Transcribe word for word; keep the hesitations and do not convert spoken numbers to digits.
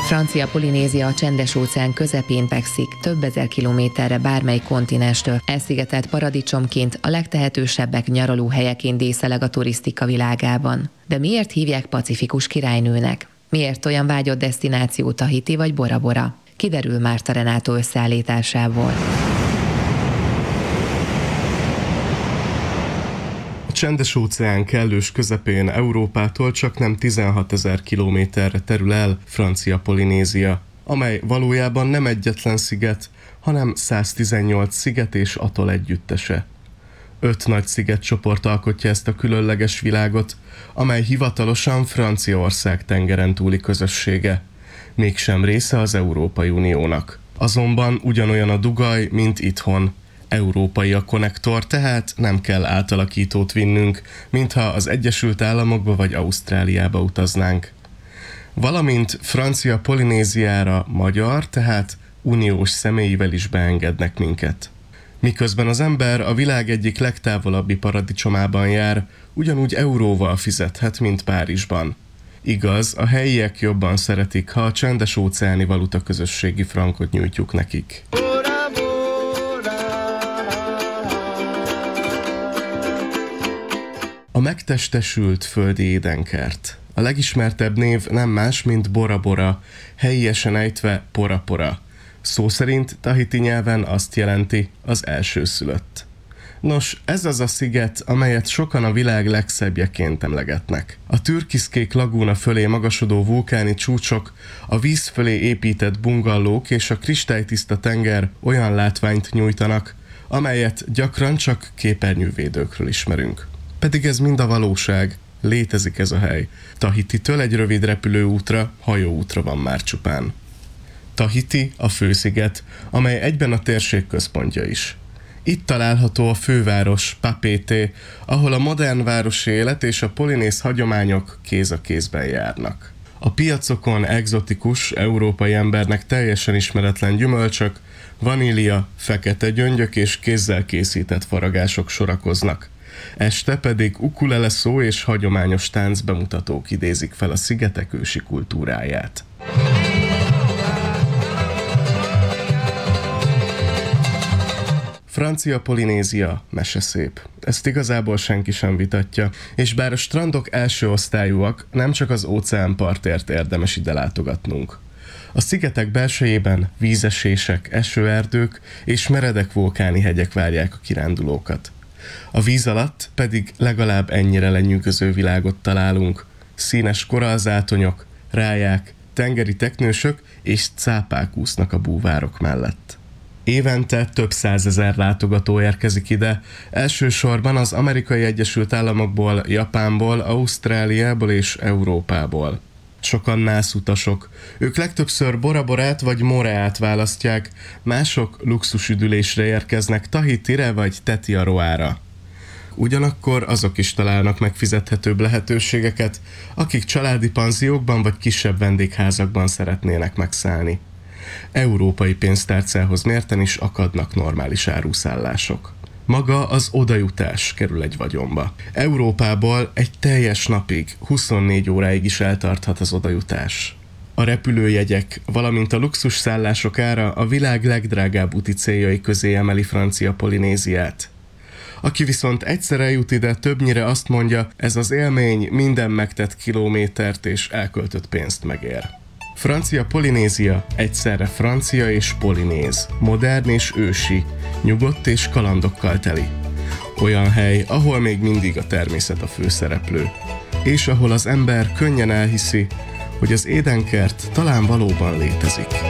Francia Polinézia a Csendes-óceán közepén fekszik, több ezer kilométerre bármely kontinenstől. Elszigetelt paradicsomként, a legtehetősebbek nyaralóhelyeként díszeleg a turisztika világában. De miért hívják Pacifikus királynőnek? Miért olyan vágyott desztináció Tahiti vagy Bora Bora? Kiderül Márta Renátó összeállításából. A Csendes-óceán kellős közepén Európától csaknem tizenhatezer kilométerre terül el Francia Polinézia, amely valójában nem egyetlen sziget, hanem száztizennyolc sziget és atoll együttese. Öt nagy szigetcsoport alkotja ezt a különleges világot, amely hivatalosan Franciaország tengeren túli közössége, mégsem része az Európai Uniónak. Azonban ugyanolyan a dugaj, mint itthon. Európai a konnektor, tehát nem kell átalakítót vinnünk, mintha az Egyesült Államokba vagy Ausztráliába utaznánk. Valamint Francia Polinéziára magyar, tehát uniós személyével is beengednek minket. Miközben az ember a világ egyik legtávolabbi paradicsomában jár, ugyanúgy euróval fizethet, mint Párizsban. Igaz, a helyiek jobban szeretik, ha a csendes-óceáni valuta közösségi frankot nyújtjuk nekik. A megtestesült földi édenkert. A legismertebb név nem más, mint Bora Bora, helyiesen ejtve Pora Pora. Szó szerint tahiti nyelven azt jelenti az elsőszülött. Nos, ez az a sziget, amelyet sokan a világ legszebbjeként emlegetnek. A türkiszkék lagúna fölé magasodó vulkáni csúcsok, a víz fölé épített bungallók és a kristálytiszta tenger olyan látványt nyújtanak, amelyet gyakran csak képernyővédőkről ismerünk. Pedig ez mind a valóság, létezik ez a hely. Tahititől egy rövid repülőútra, hajóútra van már csupán. Tahiti a fősziget, amely egyben a térség központja is. Itt található a főváros, Papeete, ahol a modern városi élet és a polinéz hagyományok kéz a kézben járnak. A piacokon egzotikus, európai embernek teljesen ismeretlen gyümölcsök, vanília, fekete gyöngyök és kézzel készített faragások sorakoznak. Este pedig ukulele szó és hagyományos táncbemutatók idézik fel a szigetek ősi kultúráját. Francia Polinézia meseszép. Ezt igazából senki sem vitatja, és bár a strandok első osztályúak, nem csak az óceánpartért érdemes ide látogatnunk. A szigetek belsejében vízesések, esőerdők és meredek vulkáni hegyek várják a kirándulókat. A víz alatt pedig legalább ennyire lenyűgöző világot találunk. Színes korallzátonyok, ráják, tengeri teknősök és cápák úsznak a búvárok mellett. Évente több százezer látogató érkezik ide, elsősorban az Amerikai Egyesült Államokból, Japánból, Ausztráliából és Európából. Sokan nászutasok. Ők legtöbbször Bora Borát vagy Moreát választják, mások luxusüdülésre érkeznek Tahitire vagy Tetiaroára. Ugyanakkor azok is találnak megfizethetőbb lehetőségeket, akik családi panziókban vagy kisebb vendégházakban szeretnének megszállni. Európai pénztárcához mérten is akadnak normális áruszállások. Maga az odajutás kerül egy vagyonba. Európából egy teljes napig, huszonnégy óráig is eltarthat az odajutás. A repülőjegyek, valamint a luxus szállások ára a világ legdrágább úti céljai közé emeli Francia Polinéziát. Aki viszont egyszer eljut ide, többnyire azt mondja, ez az élmény minden megtett kilométert és elköltött pénzt megér. Francia Polinézia egyszerre francia és polinéz, modern és ősi, nyugodt és kalandokkal teli. Olyan hely, ahol még mindig a természet a főszereplő, és ahol az ember könnyen elhiszi, hogy az édenkert talán valóban létezik.